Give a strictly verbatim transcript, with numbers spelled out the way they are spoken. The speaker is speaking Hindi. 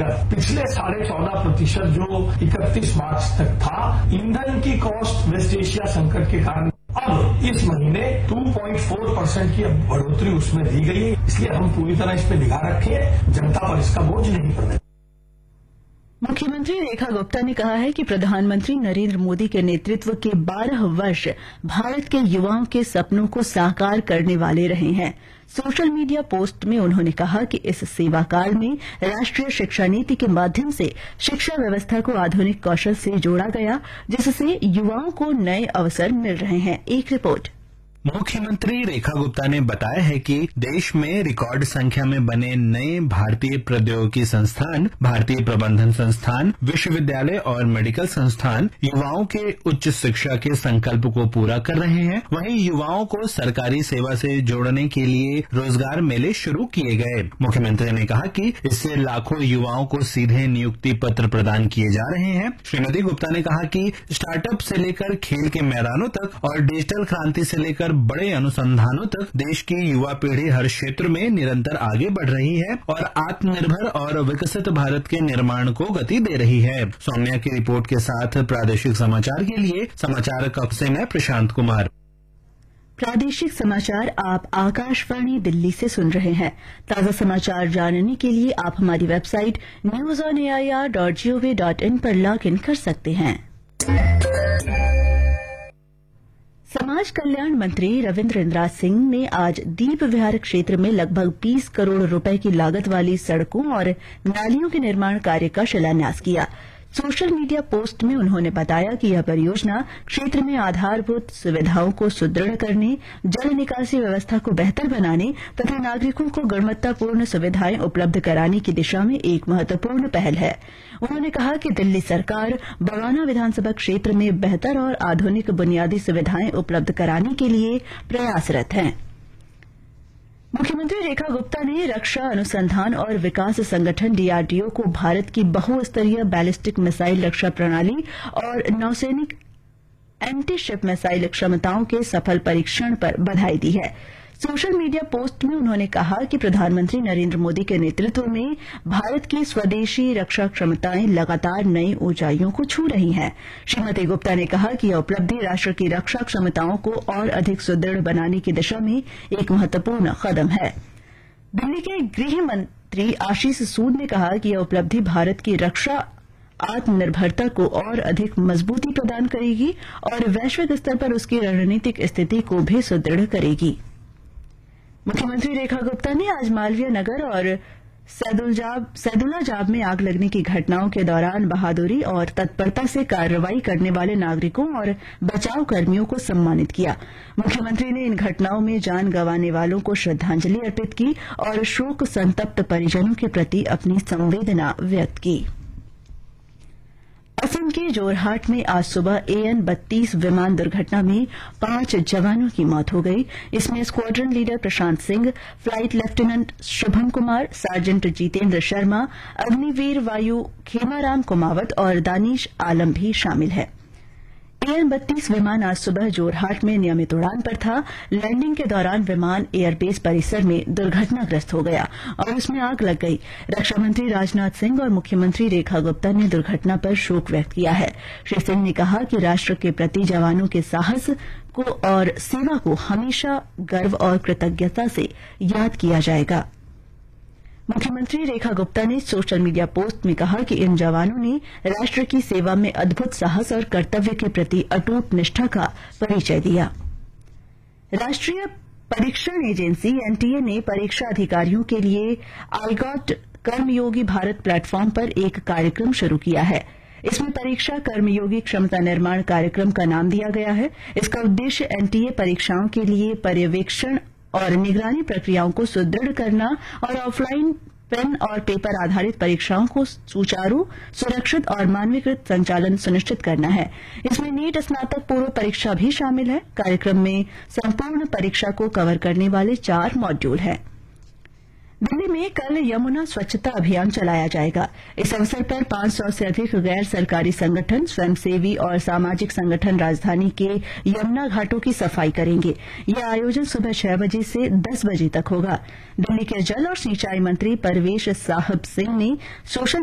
लागत पिछले साढ़े चौदह प्रतिशत जो इकतीस मार्च तक था, ईंधन की कॉस्ट वेस्ट एशिया संकट के कारण अब इस महीने दो पॉइंट चार परसेंट की बढ़ोतरी उसमें दी गई है। इसलिए हम पूरी तरह इस पर निगाह रखें, जनता पर इसका बोझ नहीं पड़े। मुख्यमंत्री रेखा गुप्ता ने कहा है कि प्रधानमंत्री नरेंद्र मोदी के नेतृत्व के बारह वर्ष भारत के युवाओं के सपनों को साकार करने वाले रहे हैं। सोशल मीडिया पोस्ट में उन्होंने कहा कि इस सेवा काल में राष्ट्रीय शिक्षा नीति के माध्यम से शिक्षा व्यवस्था को आधुनिक कौशल से जोड़ा गया, जिससे युवाओं को नए अवसर मिल रहे हैं। एक रिपोर्ट। मुख्यमंत्री रेखा गुप्ता ने बताया है कि देश में रिकॉर्ड संख्या में बने नए भारतीय प्रौद्योगिकी संस्थान, भारतीय प्रबंधन संस्थान, विश्वविद्यालय और मेडिकल संस्थान युवाओं के उच्च शिक्षा के संकल्प को पूरा कर रहे हैं। वहीं युवाओं को सरकारी सेवा से जोड़ने के लिए रोजगार मेले शुरू किए गए। मुख्यमंत्री ने कहा कि इससे लाखों युवाओं को सीधे नियुक्ति पत्र प्रदान किए जा रहे हैं। श्रीमती गुप्ता ने कहा कि स्टार्टअप से लेकर खेल के मैदानों तक और डिजिटल क्रांति से लेकर बड़े अनुसंधानों तक देश की युवा पीढ़ी हर क्षेत्र में निरंतर आगे बढ़ रही है और आत्मनिर्भर और विकसित भारत के निर्माण को गति दे रही है। सौम्या की रिपोर्ट के साथ प्रादेशिक समाचार के लिए समाचार कक्ष से मैं प्रशांत कुमार। प्रादेशिक समाचार आप आकाशवाणी दिल्ली से सुन रहे हैं। ताजा समाचार जानने के लिए आप हमारी website news on A I R dot G O V dot in पर लॉग इन कर सकते हैं। समाज कल्याण मंत्री रविन्द्र इंद्राज सिंह ने आज दीप विहार क्षेत्र में लगभग बीस करोड़ रुपए की लागत वाली सड़कों और नालियों के निर्माण कार्य का शिलान्यास किया। सोशल मीडिया पोस्ट में उन्होंने बताया कि यह परियोजना क्षेत्र में आधारभूत सुविधाओं को सुदृढ़ करने, जल निकासी व्यवस्था को बेहतर बनाने तथा नागरिकों को गुणवत्तापूर्ण सुविधाएं उपलब्ध कराने की दिशा में एक महत्वपूर्ण पहल है। उन्होंने कहा कि दिल्ली सरकार बवाना विधानसभा क्षेत्र में बेहतर और आधुनिक बुनियादी सुविधाएं उपलब्ध कराने के लिए प्रयासरत है। मुख्यमंत्री रेखा गुप्ता ने रक्षा अनुसंधान और विकास संगठन डी आर डी ओ को भारत की बहुस्तरीय बैलिस्टिक मिसाइल रक्षा प्रणाली और नौसैनिक एंटी शिप मिसाइल क्षमताओं के सफल परीक्षण पर बधाई दी है। सोशल मीडिया पोस्ट में उन्होंने कहा कि प्रधानमंत्री नरेंद्र मोदी के नेतृत्व में भारत की स्वदेशी रक्षा क्षमताएं लगातार नई ऊंचाइयों को छू रही हैं। श्रीमती गुप्ता ने कहा कि यह उपलब्धि राष्ट्र की रक्षा क्षमताओं को और अधिक सुदृढ़ बनाने की दिशा में एक महत्वपूर्ण कदम है। दिल्ली के गृह मंत्री आशीष सूद ने कहा कि यह उपलब्धि भारत की रक्षा आत्मनिर्भरता को और अधिक मजबूती प्रदान करेगी और वैश्विक स्तर पर उसकी रणनीतिक स्थिति को भी सुदृढ़ करेगी। मुख्यमंत्री रेखा गुप्ता ने आज मालवीय नगर और सैदुल्ला जाब में आग लगने की घटनाओं के दौरान बहादुरी और तत्परता से कार्रवाई करने वाले नागरिकों और बचाव कर्मियों को सम्मानित किया। मुख्यमंत्री ने इन घटनाओं में जान गंवाने वालों को श्रद्धांजलि अर्पित की और शोक संतप्त परिजनों के प्रति अपनी संवेदना व्यक्त की। असम के जोरहाट में आज सुबह ए एन बत्तीस विमान दुर्घटना में पांच जवानों की मौत हो गई। इसमें squadron leader Prashant Singh, flight lieutenant Shubham Kumar, sergeant Jitendra Sharma, Agniveer वायु खेमाराम कुमावत और दानिश आलम भी शामिल है। ए एन बत्तीस विमान आज सुबह जोरहाट में नियमित उड़ान पर था। लैंडिंग के दौरान विमान एयरबेस परिसर में दुर्घटनाग्रस्त हो गया और उसमें आग लग गई। रक्षा मंत्री राजनाथ सिंह और मुख्यमंत्री रेखा गुप्ता ने दुर्घटना पर शोक व्यक्त किया है। श्री सिंह ने कहा कि राष्ट्र के प्रति जवानों के साहस को और सेवा को हमेशा गर्व और कृतज्ञता से याद किया जाएगा। मुख्यमंत्री रेखा गुप्ता ने सोशल मीडिया पोस्ट में कहा कि इन जवानों ने राष्ट्र की सेवा में अद्भुत साहस और कर्तव्य के प्रति अटूट निष्ठा का परिचय दिया। राष्ट्रीय परीक्षण एजेंसी एन टी ए ने परीक्षा अधिकारियों के लिए I got Karmayogi Bharat platform पर एक कार्यक्रम शुरू किया है। इसमें परीक्षा कर्मयोगी क्षमता निर्माण कार्यक्रम का नाम दिया गया है। इसका उद्देश्य एन टी ए परीक्षाओं के लिए पर्यवेक्षण और निगरानी प्रक्रियाओं को सुदृढ़ करना और ऑफलाइन पेन और पेपर आधारित परीक्षाओं को सुचारू, सुरक्षित और मानवीकृत संचालन सुनिश्चित करना है। इसमें नीट स्नातक पूर्व परीक्षा भी शामिल है। कार्यक्रम में संपूर्ण परीक्षा को कवर करने वाले चार मॉड्यूल हैं। दिल्ली में कल यमुना स्वच्छता अभियान चलाया जाएगा। इस अवसर पर पांच सौ से अधिक गैर सरकारी संगठन, स्वयंसेवी और सामाजिक संगठन राजधानी के यमुना घाटों की सफाई करेंगे। यह आयोजन सुबह छह बजे से दस बजे तक होगा। दिल्ली के जल और सिंचाई मंत्री परवेश साहब सिंह ने सोशल